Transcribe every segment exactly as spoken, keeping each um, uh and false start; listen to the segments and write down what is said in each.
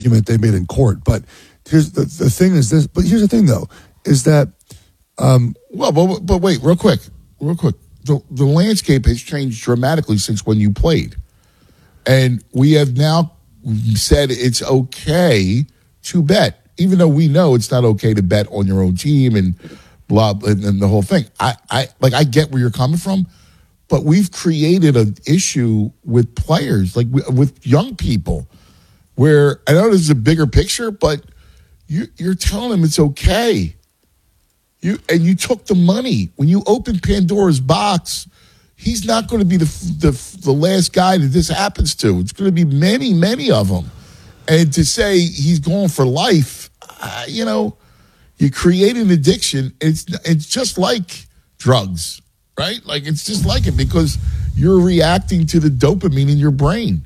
argument they made in court. But here's the, the thing is this. But here's the thing, though, is that um, well, but, but wait, real quick, real quick. The, the landscape has changed dramatically since when you played, and we have now said it's okay to bet, even though we know it's not okay to bet on your own team and blah and, and the whole thing. I, I like I get where you're coming from, but we've created an issue with players, like with young people, where I know this is a bigger picture, but you, you're telling them it's okay. You and you took the money when you opened Pandora's box. He's not going to be the the the last guy that this happens to. It's going to be many, many of them. And to say he's going for life, uh, you know, you create an addiction. It's it's just like drugs, right? Like it's just like it because you're reacting to the dopamine in your brain.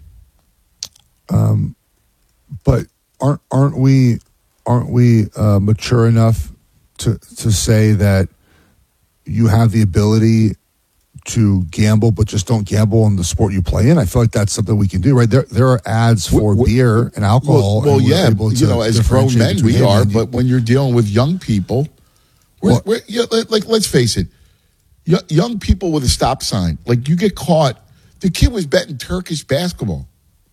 Um, but aren't aren't we aren't we uh, mature enough to to say that you have the ability to gamble, but just don't gamble in the sport you play in? I feel like that's something we can do, right? There there are ads for well, beer and alcohol. Well, well and yeah, you know, as grown men we are, but when you're dealing with young people, we're, well, we're, yeah, like let's face it, young people with a stop sign, like you get caught. The kid was betting Turkish basketball.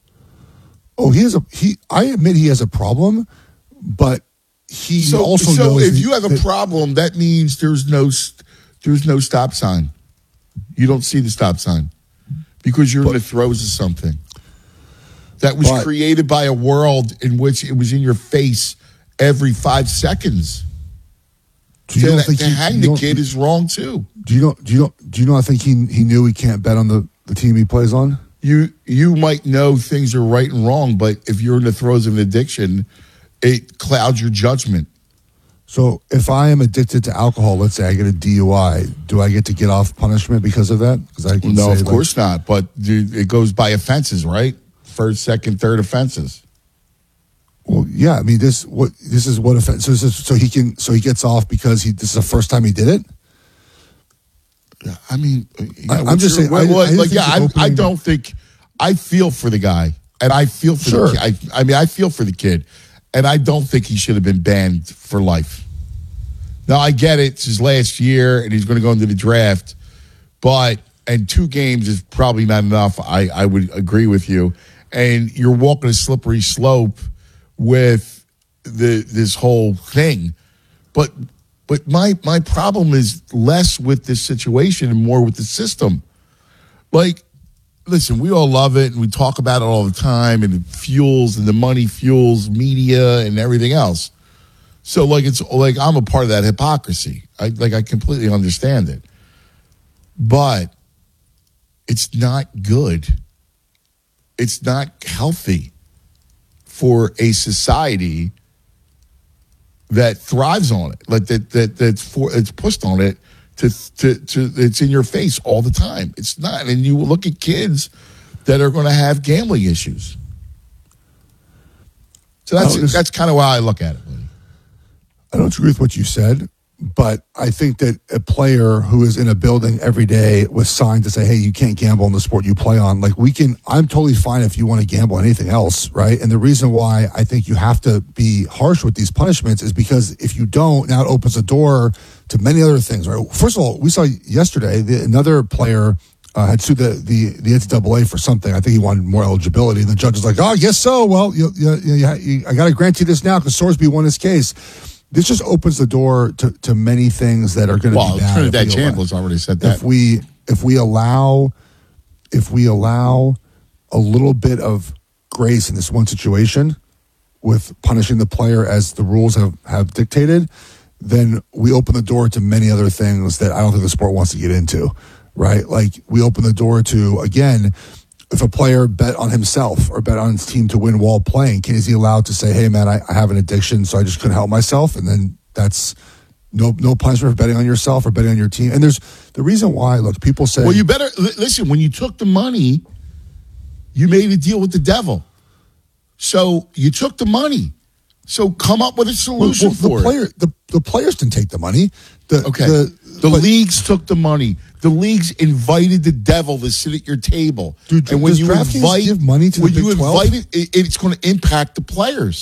Oh, he has a he. I admit he has a problem, but he so, also so knows if you have a that, problem, that means there's no there's no stop sign. You don't see the stop sign because you're but, in the throes of something that was but, created by a world in which it was in your face every five seconds. Do you to, don't think to he, hang the kid is wrong too. Do you don't? Do you don't? Do you not think he he knew he can't bet on the, the team he plays on? You you might know things are right and wrong, but if you're in the throes of an addiction, it clouds your judgment. So if I am addicted to alcohol, let's say I get a D U I, do I get to get off punishment because of that? Because I can no, say of like, course not. But dude, it goes by offenses, right? First, second, third offenses. Well, yeah. I mean, this what this is what offense. So, this is, so he can so he gets off because he this is the first time he did it. I mean, yeah, I, I'm just your, saying. Well, I, I like, yeah, I, opening, I don't think I feel for the guy, and I feel for sure. the kid. I, I mean, I feel for the kid, and I don't think he should have been banned for life. Now, I get it. It's his last year, and he's going to go into the draft. But, and two games is probably not enough. I, I would agree with you. And you're walking a slippery slope with the this whole thing. But but my, my problem is less with this situation and more with the system. Like, listen, we all love it, and we talk about it all the time, and it fuels, and the money fuels media and everything else. So, like, it's like I'm a part of that hypocrisy. I like I completely understand it, but it's not good. It's not healthy for a society that thrives on it, like that that that's for it's pushed on it to to to it's in your face all the time. It's not, and you look at kids that are going to have gambling issues. So that's just, that's kind of how I look at it. I don't agree with what you said, but I think that a player who is in a building every day with signs that say, hey, you can't gamble in the sport you play on, like we can, I'm totally fine if you want to gamble on anything else, right? And the reason why I think you have to be harsh with these punishments is because if you don't, now it opens a door to many other things, right? First of all, we saw yesterday, the, another player uh, had sued the, the, the N C double A for something. I think he wanted more eligibility. And the judge was like, oh, I guess so. Well, you, you, you, you, I got to grant you this now because Sorsby won his case. This just opens the door to, to many things that are going to well, be bad. Trinidad Chandler's already said that. If we if we allow if we allow a little bit of grace in this one situation with punishing the player as the rules have, have dictated, then we open the door to many other things that I don't think the sport wants to get into, right? Like we open the door to, again, if a player bet on himself or bet on his team to win while playing, can is he allowed to say, hey, man, I, I have an addiction, so I just couldn't help myself? And then that's no no punishment for betting on yourself or betting on your team. And there's the reason why, look, people say... Well, you better... Listen, when you took the money, you made a deal with the devil. So you took the money. So come up with a solution well, well, the for player, it. The, the players didn't take the money. The, okay. The, the but, leagues took the money. The leagues invited the devil to sit at your table. Dude, and when does you DraftKings invite give money to the when Big you twelve? invite it, it, it's going to impact the players.